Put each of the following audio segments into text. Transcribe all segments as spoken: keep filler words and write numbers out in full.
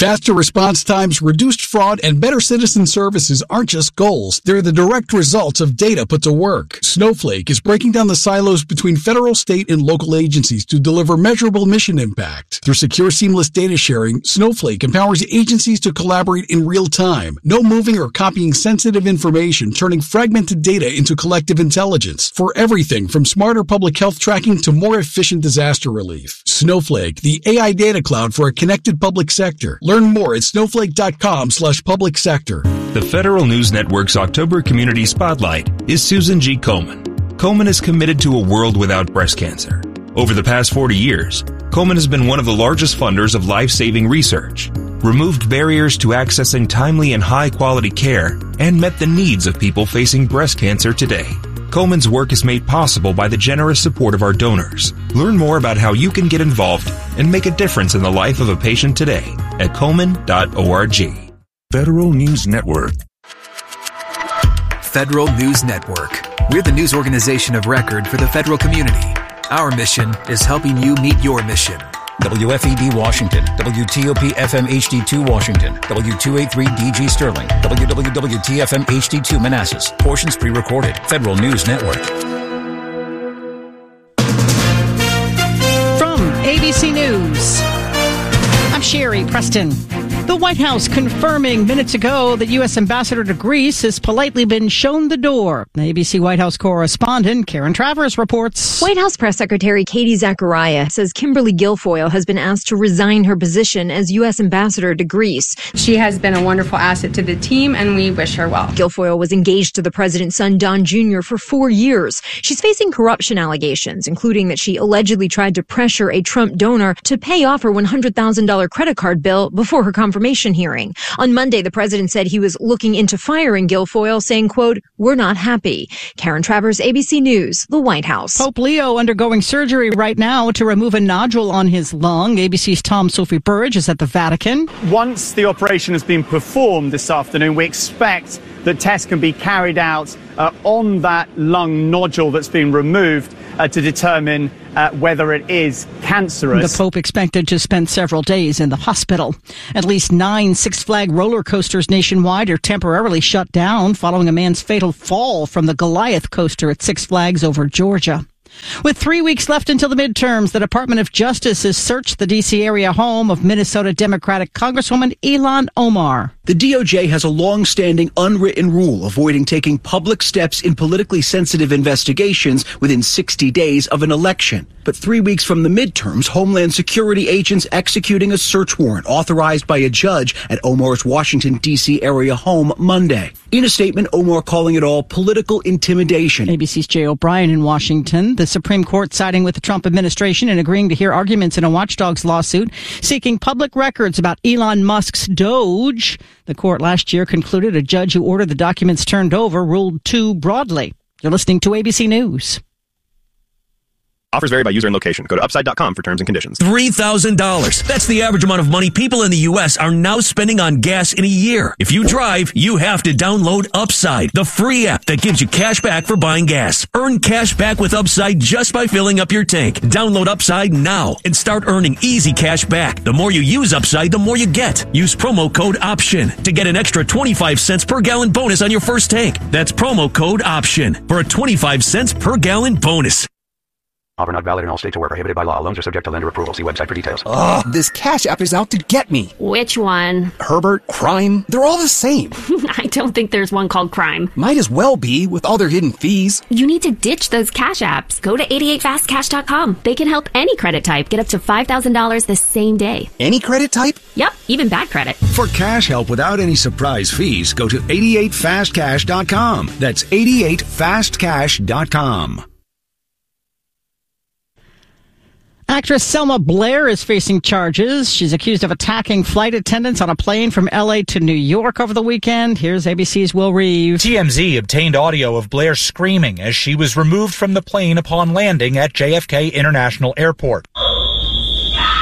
Faster response times, reduced fraud, and better citizen services aren't just goals. They're the direct results of data put to work. Snowflake is breaking down the silos between federal, state, and local agencies to deliver measurable mission impact. Through secure, seamless data sharing, Snowflake empowers agencies to collaborate in real time. No moving or copying sensitive information, turning fragmented data into collective intelligence. For everything from smarter public health tracking to more efficient disaster relief. Snowflake, the A I data cloud for a connected public sector. Learn more at snowflake.com slash public sector. The Federal News Network's October Community Spotlight is Susan G. Komen. Komen is committed to a world without breast cancer. Over the past forty years, Komen has been one of the largest funders of life-saving research, removed barriers to accessing timely and high-quality care, and met the needs of people facing breast cancer today. Komen's work is made possible by the generous support of our donors. Learn more about how you can get involved and make a difference in the life of a patient today at komen dot org. Federal News Network. Federal News Network. We're the news organization of record for the federal community. Our mission is helping you meet your mission. W F E D Washington, W T O P F M H D two Washington, W two eighty-three D G Sterling, W W W T F M H D two Manassas. Portions pre-recorded. Federal News Network. From A B C News, I'm Sherry Preston. The White House confirming minutes ago that U S Ambassador to Greece has politely been shown the door. A B C White House correspondent Karen Travers reports. White House Press Secretary Katie Zachariah says Kimberly Guilfoyle has been asked to resign her position as U S Ambassador to Greece. She has been a wonderful asset to the team, and we wish her well. Guilfoyle was engaged to the president's son, Don Junior, for four years. She's facing corruption allegations, including that she allegedly tried to pressure a Trump donor to pay off her one hundred thousand dollars credit card bill before her confirmation hearing. On Monday, the president said he was looking into firing Guilfoyle, saying, quote, "We're not happy." Karen Travers, A B C News, the White House. Pope Leo undergoing surgery right now to remove a nodule on his lung. A B C's Tom Sophie Burridge is at the Vatican. Once the operation has been performed this afternoon, we expect that tests can be carried out uh, on that lung nodule that's been removed uh, to determine uh, whether it is cancerous. The Pope expected to spend several days in the hospital. At least nine Six Flags roller coasters nationwide are temporarily shut down following a man's fatal fall from the Goliath coaster at Six Flags over Georgia. With three weeks left until the midterms, the Department of Justice has searched the D C area home of Minnesota Democratic Congresswoman Ilhan Omar. The D O J has a long-standing unwritten rule avoiding taking public steps in politically sensitive investigations within sixty days of an election. But three weeks from the midterms, Homeland Security agents executing a search warrant authorized by a judge at Omar's Washington, D C area home Monday. In a statement, Omar calling it all political intimidation. A B C's Jay O'Brien in Washington. The Supreme Court siding with the Trump administration and agreeing to hear arguments in a watchdog's lawsuit seeking public records about Elon Musk's Doge. The court last year concluded a judge who ordered the documents turned over ruled too broadly. You're listening to A B C News. Offers vary by user and location. Go to upside dot com for terms and conditions. three thousand dollars. That's the average amount of money people in the U S are now spending on gas in a year. If you drive, you have to download Upside, the free app that gives you cash back for buying gas. Earn cash back with Upside just by filling up your tank. Download Upside now and start earning easy cash back. The more you use Upside, the more you get. Use promo code OPTION to get an extra twenty-five cents per gallon bonus on your first tank. That's promo code OPTION for a twenty-five cents per gallon bonus. Offer not valid in all states or where prohibited by law. Loans are subject to lender approval. See website for details. Ugh, this Cash App is out to get me. Which one? Herbert, Crime, they're all the same. I don't think there's one called Crime. Might as well be, with all their hidden fees. You need to ditch those Cash Apps. Go to eighty-eight fast cash dot com. They can help any credit type get up to five thousand dollars the same day. Any credit type? Yep, even bad credit. For cash help without any surprise fees, go to eighty-eight fast cash dot com. That's eighty-eight fast cash dot com. Actress Selma Blair is facing charges. She's accused of attacking flight attendants on a plane from L A to New York over the weekend. Here's A B C's Will Reeves. T M Z obtained audio of Blair screaming as she was removed from the plane upon landing at J F K International Airport. Can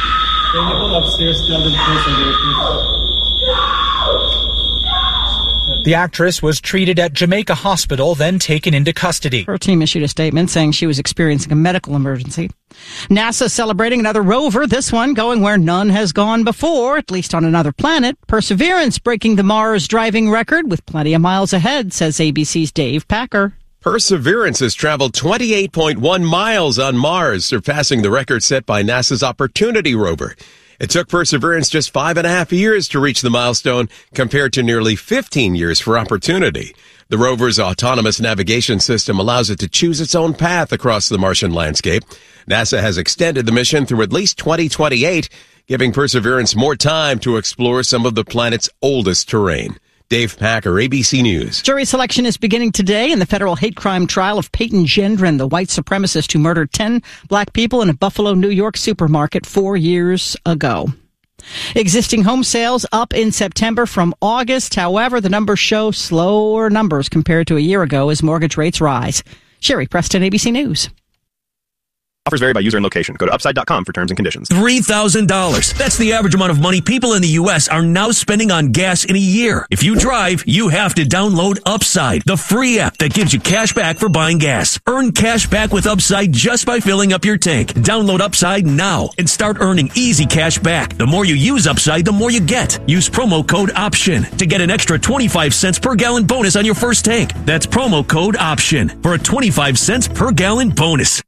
you go upstairs, tell them close the door, please? The actress was treated at Jamaica Hospital, then taken into custody. Her team issued a statement saying she was experiencing a medical emergency. NASA celebrating another rover, this one going where none has gone before, at least on another planet. Perseverance breaking the Mars driving record with plenty of miles ahead, says A B C's Dave Packer. Perseverance has traveled twenty-eight point one miles on Mars, surpassing the record set by NASA's Opportunity rover. It took Perseverance just five and a half years to reach the milestone, compared to nearly fifteen years for Opportunity. The rover's autonomous navigation system allows it to choose its own path across the Martian landscape. NASA has extended the mission through at least twenty twenty-eight, giving Perseverance more time to explore some of the planet's oldest terrain. Dave Packer, A B C News. Jury selection is beginning today in the federal hate crime trial of Peyton Gendron, the white supremacist who murdered ten black people in a Buffalo, New York supermarket four years ago. Existing home sales up in September from August. However, the numbers show slower numbers compared to a year ago as mortgage rates rise. Sherry Preston, A B C News. Offers vary by user and location. Go to upside dot com for terms and conditions. three thousand dollars. That's the average amount of money people in the U S are now spending on gas in a year. If you drive, you have to download Upside, the free app that gives you cash back for buying gas. Earn cash back with Upside just by filling up your tank. Download Upside now and start earning easy cash back. The more you use Upside, the more you get. Use promo code OPTION to get an extra twenty-five cents per gallon bonus on your first tank. That's promo code OPTION for a twenty-five cents per gallon bonus.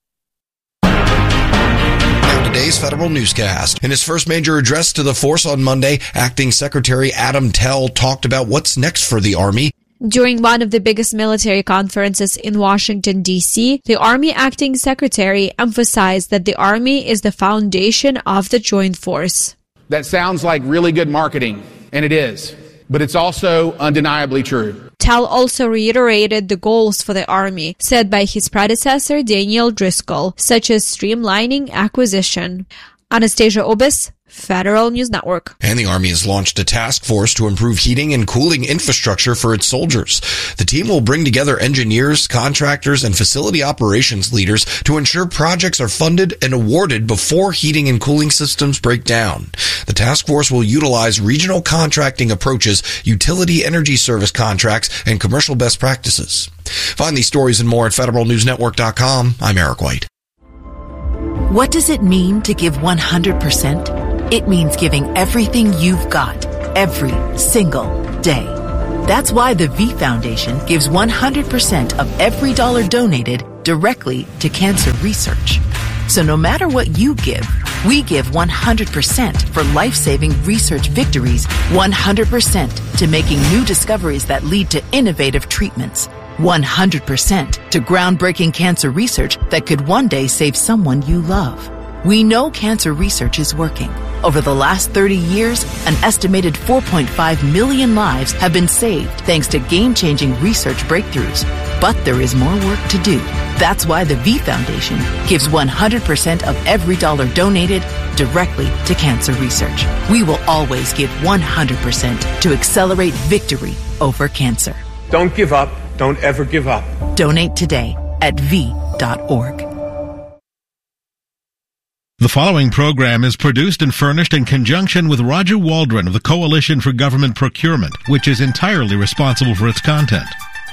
Today's federal newscast. In his first major address to the force on Monday, Acting Secretary Adam Tell talked about what's next for the Army. During one of the biggest military conferences in Washington, D C, the Army Acting Secretary emphasized that the Army is the foundation of the joint force. That sounds like really good marketing, and it is, but it's also undeniably true. Tell also reiterated the goals for the Army set by his predecessor Daniel Driscoll, such as streamlining acquisition. Anastasia Obis, Federal News Network. And the Army has launched a task force to improve heating and cooling infrastructure for its soldiers. The team will bring together engineers, contractors, and facility operations leaders to ensure projects are funded and awarded before heating and cooling systems break down. The task force will utilize regional contracting approaches, utility energy service contracts, and commercial best practices. Find these stories and more at federal news network dot com. I'm Eric White. What does it mean to give one hundred percent? It means giving everything you've got, every single day. That's why the V Foundation gives one hundred percent of every dollar donated directly to cancer research. So no matter what you give, we give one hundred percent for life-saving research victories, one hundred percent to making new discoveries that lead to innovative treatments, one hundred percent to groundbreaking cancer research that could one day save someone you love. We know cancer research is working. Over the last thirty years, an estimated four point five million lives have been saved thanks to game-changing research breakthroughs. But there is more work to do. That's why the V Foundation gives one hundred percent of every dollar donated directly to cancer research. We will always give one hundred percent to accelerate victory over cancer. Don't give up. Don't ever give up. Donate today at v dot org. The following program is produced and furnished in conjunction with Roger Waldron of the Coalition for Government Procurement, which is entirely responsible for its content.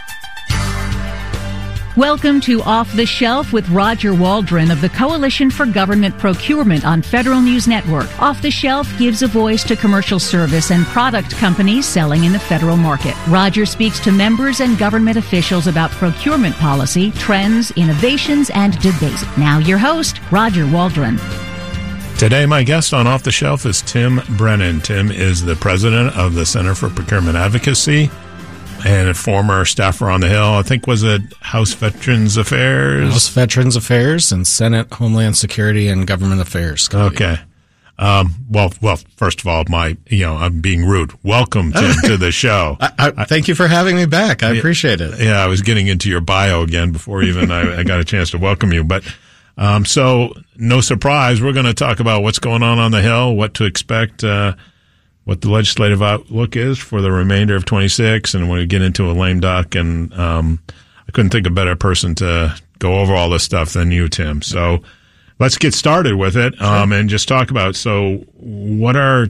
Welcome to Off the Shelf with Roger Waldron of the Coalition for Government Procurement on Federal News Network. Off the Shelf gives a voice to commercial service and product companies selling in the federal market. Roger speaks to members and government officials about procurement policy, trends, innovations, and debates. Now your host, Roger Waldron. Today, my guest on Off the Shelf is Tim Brennan. Tim is the president of the Center for Procurement Advocacy and a former staffer on the Hill. I think was it House Veterans Affairs? House Veterans Affairs and Senate Homeland Security and Government Affairs Committee. Okay. Um, well, well, first of all, my, you know, I'm being rude. Welcome, Tim, to the show. I, I, thank you for having me back. I appreciate it. Yeah, I was getting into your bio again before even I, I got a chance to welcome you. But um, so, no surprise, we're going to talk about what's going on on the Hill, what to expect, uh, what the legislative outlook is for the remainder of twenty-six, and when we get into a lame duck, and um, I couldn't think of a better person to go over all this stuff than you, Tim. So let's get started with it, um, and just talk about, so what are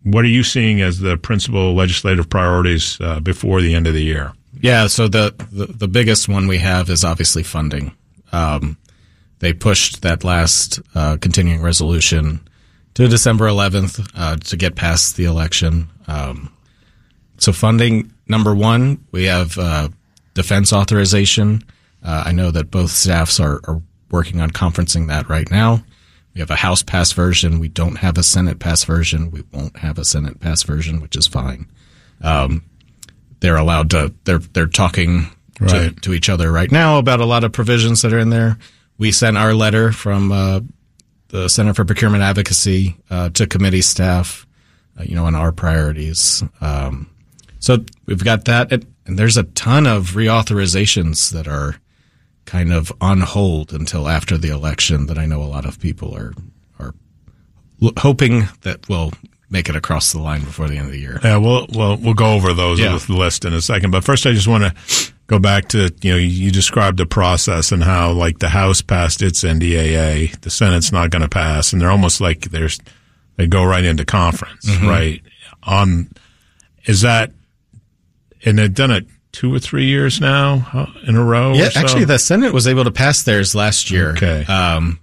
what are you seeing as the principal legislative priorities uh, before the end of the year? Yeah, so the, the, the biggest one we have is obviously funding. Um, they pushed that last uh, continuing resolution to December eleventh uh, to get past the election. Um, so funding, number one, we have uh, defense authorization. Uh, I know that both staffs are, are working on conferencing that right now. We have a House passed version. We don't have a Senate passed version. We won't have a Senate passed version, which is fine. Um, they're allowed to, they're, they're talking right. to, to each other right now about a lot of provisions that are in there. We sent our letter from, uh, the Center for Procurement Advocacy, uh, to committee staff, uh, you know, on our priorities. Um, so we've got that. And, and there's a ton of reauthorizations that are kind of on hold until after the election that I know a lot of people are, are l- hoping that will make it across the line before the end of the year. Yeah, we'll we'll we'll go over those Yeah. with the list in a second. But first, I just want to go back to, you know, you described the process and how, like, the House passed its N D A A, the Senate's not going to pass, and they're almost like there's they go right into conference, Mhm. right? On is that, and they've done it two or three years now huh, in a row. Yeah, or so? actually, the Senate was able to pass theirs last year. Okay. Um,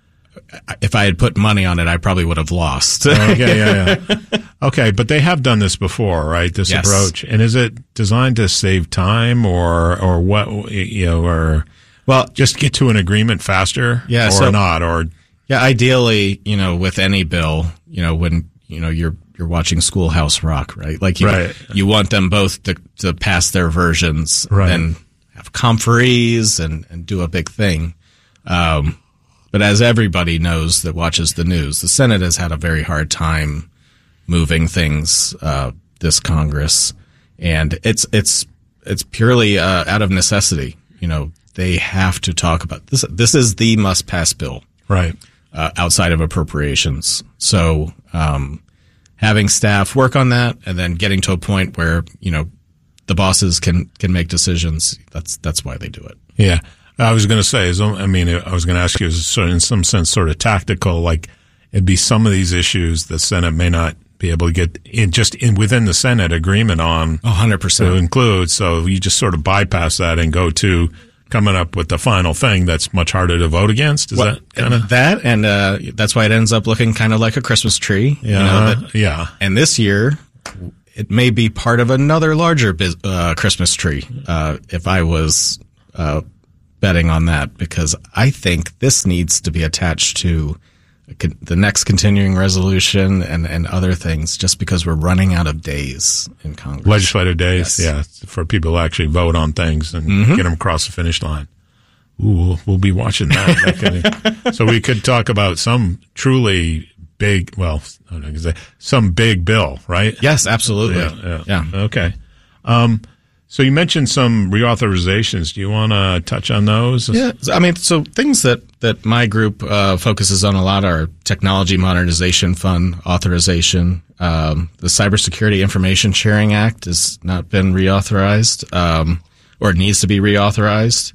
if I had put money on it, I probably would have lost. Okay, yeah, yeah. Okay, but they have done this before, right? This Yes. approach, and is it designed to save time, or or what? You know, or well, just get to an agreement faster, Yeah, or so- not, or Yeah, ideally, you know, with any bill, you know, when, you know, you're you're watching Schoolhouse Rock, right? Like you Right. you want them both to to pass their versions Right. and have conferees and and do a big thing. Um, but as everybody knows that watches the news, the Senate has had a very hard time moving things uh, this Congress, and it's it's it's purely uh, out of necessity. You know, they have to talk about this. This is the must pass bill, right? Uh, outside of appropriations. So, um, having staff work on that and then getting to a point where, you know, the bosses can, can make decisions. That's, that's why they do it. yeah. I was going to say, is I mean, I was going to ask you, is sort of in some sense, sort of tactical, like it'd be some of these issues the Senate may not be able to get in just in within the Senate agreement on one hundred percent to include. So you just sort of bypass that and go to coming up with the final thing that's much harder to vote against. Is Well, that kind of that? And, uh, that's why it ends up looking kind of like a Christmas tree. Yeah, You know, that, yeah. And this year, it may be part of another larger biz, uh, Christmas tree, uh, if I was, uh, betting on that, because I think this needs to be attached to the next continuing resolution and, and other things, just because we're running out of days in Congress. legislative days? Yes. Yeah, for people to actually vote on things and Mhm. get them across the finish line. Ooh, we'll, we'll be watching that. That could- so we could talk about some truly big, well, I don't know, is that some big bill, right? Yes, absolutely. Yeah. yeah. Okay. Um, so you mentioned some reauthorizations. Do you want to touch on those? Yeah, I mean, so things that, that my group uh, focuses on a lot are Technology Modernization Fund authorization. Um, the Cybersecurity Information Sharing Act has not been reauthorized, um, or it needs to be reauthorized.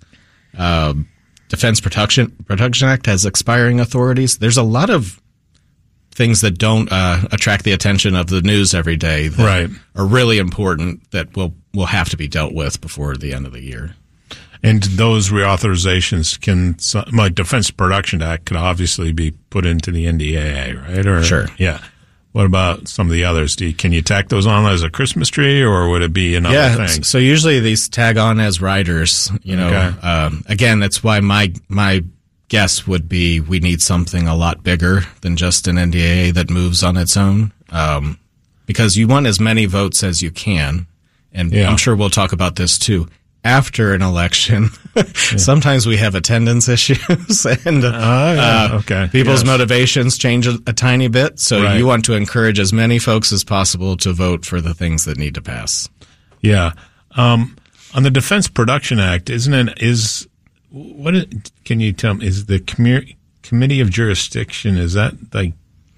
Um, Defense Production Production Act has expiring authorities. There's a lot of things that don't uh, attract the attention of the news every day that Right. are really important that will will have to be dealt with before the end of the year. And those reauthorizations can, like Defense Production Act, could obviously be put into the N D A A, right? Or, Sure. Yeah. What about some of the others? Do you, can you tack those on as a Christmas tree, or would it be another yeah, thing? so usually these tag on as riders. You know, Okay. um, again, that's why my my guess would be we need something a lot bigger than just an N D A A that moves on its own, um, because you want as many votes as you can, and Yeah. I'm sure we'll talk about this too. After an election, sometimes we have attendance issues, and uh, yeah. uh, Okay. people's Yes. motivations change a, a tiny bit. So Right. you want to encourage as many folks as possible to vote for the things that need to pass. Yeah. Um, on the Defense Production Act, isn't it, is, what is, can you tell me, is the commu- Committee of Jurisdiction, is that like,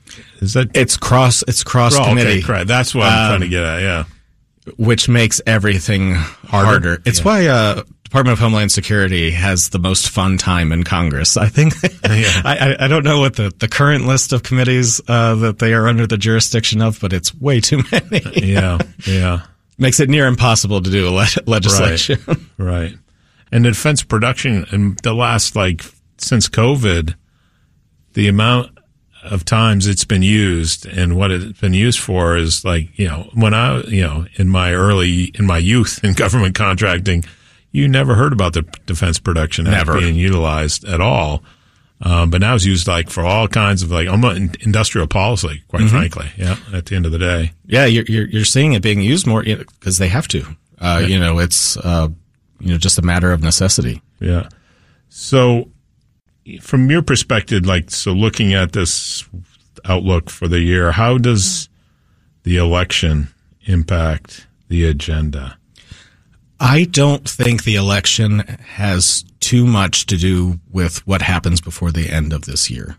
is that? It's cross, it's cross Oh, committee. Okay, correct. That's what I'm Um, trying to get at, yeah. Which makes everything harder. It's Yeah. why uh, Department of Homeland Security has the most fun time in Congress. I think. yeah. I, I don't know what the, the current list of committees uh, that they are under the jurisdiction of, but it's way too many. yeah, yeah. Makes it near impossible to do a le- legislation. Right. right. And the defense production in the last, like, since COVID, the amount of times it's been used and what it's been used for is like, you know, when I, you know, in my early, in my youth in government contracting, you never heard about the Defense Production Act never. being utilized at all. Um, but now it's used like for all kinds of like almost industrial policy, quite mm-hmm. frankly. Yeah. At the end of the day. Yeah. You're, you're, you're seeing it being used more because they have to, uh, yeah. you know, it's, uh, you know, just a matter of necessity. Yeah. So from your perspective, like, so looking at this outlook for the year, how does the election impact the agenda? I don't think the election has too much to do with what happens before the end of this year.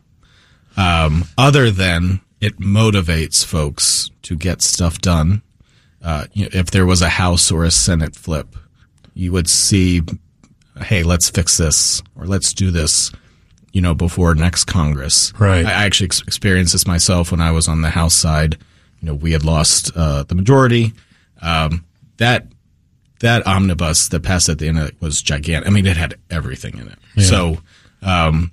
Um, other than it motivates folks to get stuff done. Uh, you know, if there was a House or a Senate flip, you would see, hey, let's fix this or let's do this, you know, before next Congress. Right. I actually ex- experienced this myself when I was on the House side. You know, we had lost uh, the majority. Um, that That omnibus that passed at the end of it was gigantic. I mean, it had everything in it. Yeah. So, um,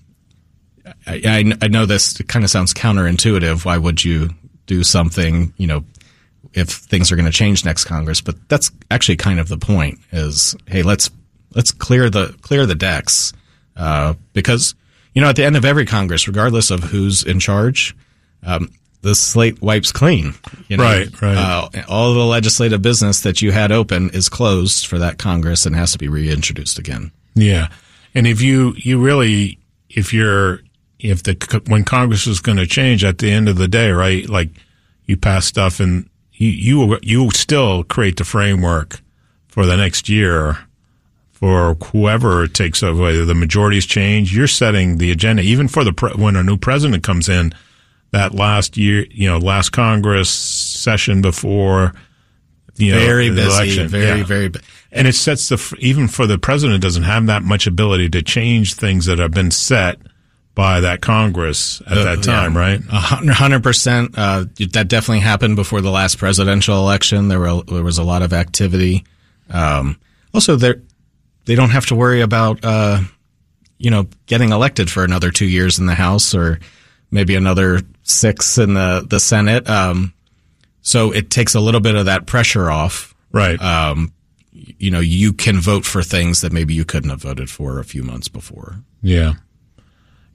I, I, I know this kind of sounds counterintuitive. Why would you do something, you know, if things are going to change next Congress? But that's actually kind of the point is, hey, let's, let's clear the, clear the decks. Uh, because, you know, at the end of every Congress, regardless of who's in charge, um, the slate wipes clean. You know? Right, right. Uh, all the legislative business that you had open is closed for that Congress and has to be reintroduced again. Yeah. And if you, you really, if you're, if the, when Congress is going to change at the end of the day, right, like you pass stuff and you, you, you still create the framework for the next year for whoever takes over, whether the majorities change, you're setting the agenda, even for the, pre- when a new president comes in. That last year, you know, last Congress session before, you know, very the busy, election. very, yeah. very, bu- and it sets the, even for the president doesn't have that much ability to change things that have been set by that Congress at uh, that time, yeah. right? A hundred percent. Uh, that definitely happened before the last presidential election. There were, there was a lot of activity. Um, also there, they don't have to worry about, uh, you know, getting elected for another two years in the House or maybe another six in the, the Senate. Um, so it takes a little bit of that pressure off. Right. Um, you know, you can vote for things that maybe you couldn't have voted for a few months before. Yeah.